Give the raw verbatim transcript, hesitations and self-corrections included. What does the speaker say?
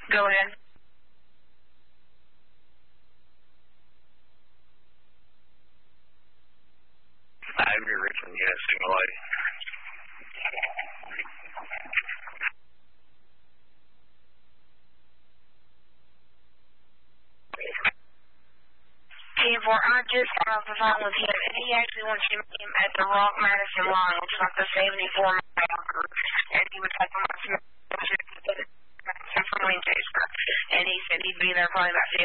Go ahead. I'm your Richmond, yes, single A. ten four, I just got off the phone with him, and he actually wants you to meet him at the Rock Madison line, which is like the seventy-four mile, and he was talking about some from Winchester, and he said he'd be there probably about